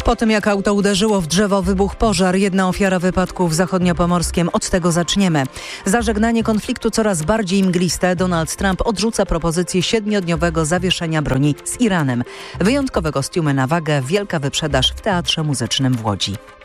Po tym jak auto uderzyło w drzewo, wybuchł pożar. Jedna ofiara wypadku w zachodniopomorskiem. Od tego zaczniemy. Za żegnanie konfliktu coraz bardziej mgliste Donald Trump odrzuca propozycję 7-dniowego zawieszenia broni z Iranem. Wyjątkowe kostiumy na wagę, wielka wyprzedaż w Teatrze Muzycznym w Łodzi.